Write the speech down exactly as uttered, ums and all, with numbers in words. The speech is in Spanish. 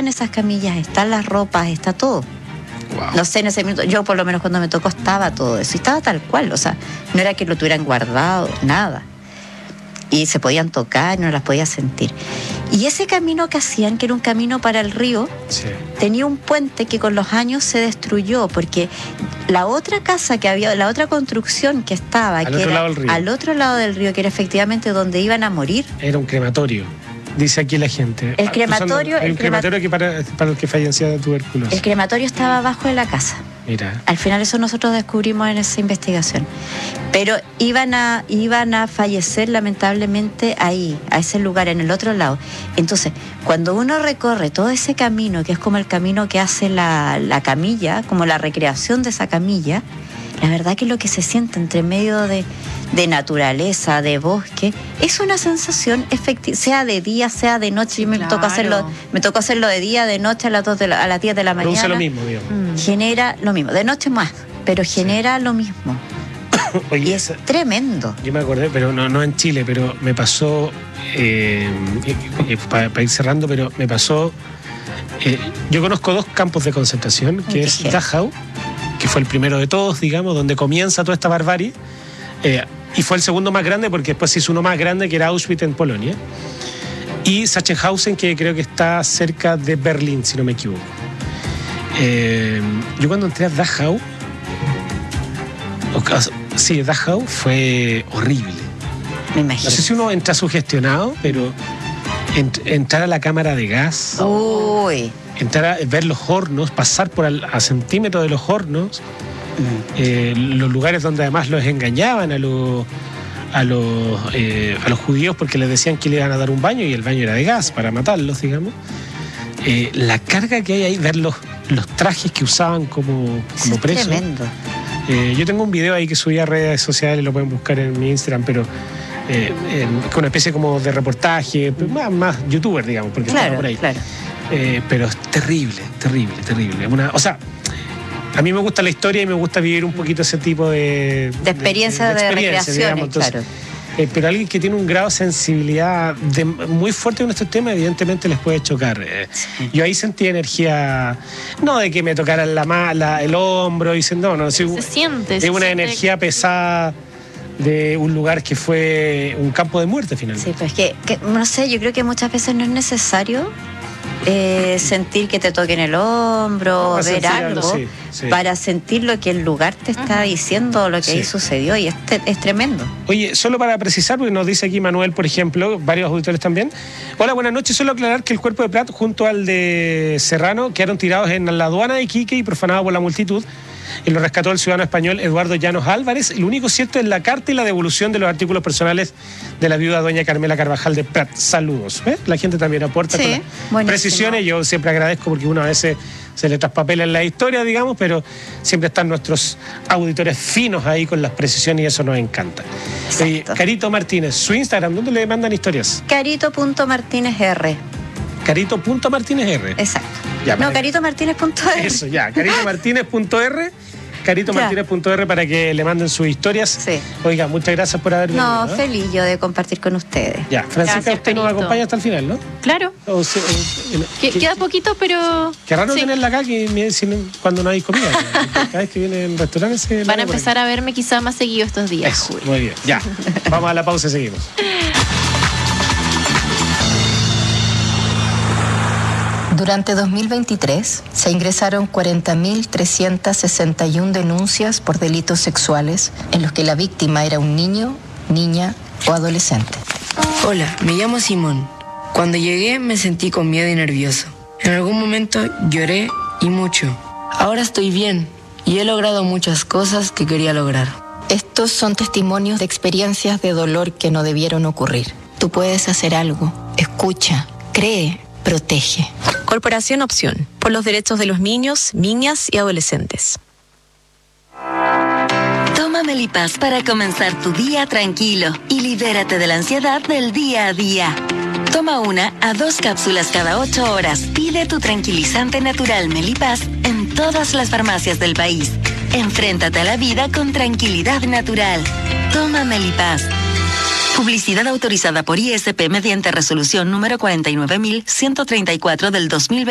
están esas camillas, están las ropas, está todo. Wow. No sé, en ese minuto, yo por lo menos cuando me tocó estaba todo eso, y estaba tal cual, o sea, no era que lo tuvieran guardado, nada. Y se podían tocar, no las podía sentir. Y ese camino que hacían, que era un camino para el río, sí, tenía un puente que con los años se destruyó, porque la otra casa que había, la otra construcción que estaba, al que otro era lado del río. al otro lado del río, que era efectivamente donde iban a morir. Era un crematorio, dice aquí la gente. El crematorio... El, el crematorio que para, para el que fallecía de tuberculosis. El crematorio estaba abajo de la casa. Mira. Al final eso nosotros descubrimos en esa investigación. Pero iban a, iban a fallecer lamentablemente ahí, a ese lugar, en el otro lado. Entonces, cuando uno recorre todo ese camino, que es como el camino que hace la, la camilla, como la recreación de esa camilla, la verdad que lo que se siente entre medio de, de naturaleza, de bosque, es una sensación efectiva, sea de día, sea de noche. Sí, me, claro. tocó hacerlo, me tocó hacerlo de día, de noche, a las, dos de la, a las diez de la mañana. Produce lo mismo, digamos. Mm. Genera lo mismo, de noche más, pero genera sí. lo mismo. Oye, y es esa, tremendo. Yo me acordé, pero no, no en Chile, pero me pasó, eh, para pa ir cerrando, pero me pasó, eh, yo conozco dos campos de concentración, que es Dachau, que fue el primero de todos, digamos, donde comienza toda esta barbarie, eh, y fue el segundo más grande porque después se hizo uno más grande que era Auschwitz en Polonia, y Sachsenhausen, que creo que está cerca de Berlín, si no me equivoco. Eh, yo cuando entré a Dachau, sí, Dachau fue horrible. Me imagino. No sé si uno entra sugestionado, pero ent- entrar a la cámara de gas, Uy. entrar a ver los hornos, pasar por al, a centímetros de los hornos, mm. eh, los lugares donde además los engañaban a los a los eh, a los judíos porque les decían que le iban a dar un baño y el baño era de gas para matarlos, digamos. Eh, la carga que hay ahí, ver los, los trajes que usaban como, como presos. Es tremendo. Eh, yo tengo un video ahí que subí a redes sociales, lo pueden buscar en mi Instagram, pero eh, en, con una especie como de reportaje, más, más youtuber, digamos, porque claro, estaba por ahí. Claro. Eh, pero es terrible, terrible, terrible. Una, o sea, a mí me gusta la historia y me gusta vivir un poquito ese tipo de... De experiencia, de, de, de, de recreaciones, digamos. Entonces, claro. Eh, pero alguien que tiene un grado de sensibilidad de, muy fuerte con estos temas, evidentemente les puede chocar. Eh, sí. Yo ahí sentí energía, no de que me tocaran la mala, el hombro, diciendo, no, no, se sí, siente. Es se una siente energía que... pesada de un lugar que fue un campo de muerte finalmente. Sí, pues que, que no sé, yo creo que muchas veces no es necesario eh, sentir que te toquen el hombro, no, ver algo, sí, sí. para sentir lo que el lugar te está uh-huh. diciendo, lo que sí. ahí sucedió, y es, es tremendo. Oye, solo para precisar, porque nos dice aquí Manuel, por ejemplo, varios auditores también. Hola, buenas noches. Solo aclarar que el cuerpo de Prat junto al de Serrano quedaron tirados en la aduana de Iquique y profanados por la multitud. Y lo rescató el ciudadano español Eduardo Llanos Álvarez. Lo único cierto es la carta y la devolución de los artículos personales de la viuda doña Carmela Carvajal de Prat. Saludos. ¿Ves? La gente también aporta sí, con las buenísimo. precisiones. Yo siempre agradezco porque uno a veces se le traspapela en la historia, digamos, pero siempre están nuestros auditores finos ahí con las precisiones y eso nos encanta. Eh, Carito Martínez, su Instagram, ¿dónde le mandan historias? Carito punto martínez erre. Carito punto martínez erre. Exacto. Ya, no, carito martínez punto erre. Eso, ya, carito martínez punto erre. carito martínez punto erre para que le manden sus historias. Sí. Oiga, muchas gracias por haber venido. No, ¿no? Feliz yo de compartir con ustedes. Ya, Francisca, gracias, usted Perito. Nos acompaña hasta el final, ¿no? Claro. O sea, o, que, queda poquito, pero... Qué raro sí. tenerla acá que, cuando no hay comida. Cada vez que vienen restaurantes... Se van a empezar a verme quizá más seguido estos días. Eso, muy bien, ya. Vamos a la pausa y seguimos. Durante dos mil veintitrés se ingresaron cuarenta mil trescientas sesenta y una denuncias por delitos sexuales en los que la víctima era un niño, niña o adolescente. Hola, me llamo Simón. Cuando llegué me sentí con miedo y nervioso. En algún momento lloré y mucho. Ahora estoy bien y he logrado muchas cosas que quería lograr. Estos son testimonios de experiencias de dolor que no debieron ocurrir. Tú puedes hacer algo. Escucha, cree, protege. Corporación Opción, por los derechos de los niños, niñas y adolescentes. Toma Melipaz para comenzar tu día tranquilo y libérate de la ansiedad del día a día. Toma una a dos cápsulas cada ocho horas. Pide tu tranquilizante natural Melipaz en todas las farmacias del país. Enfréntate a la vida con tranquilidad natural. Toma Melipaz. Publicidad autorizada por I S P mediante resolución número cuarenta y nueve mil ciento treinta y cuatro del dos mil veinte.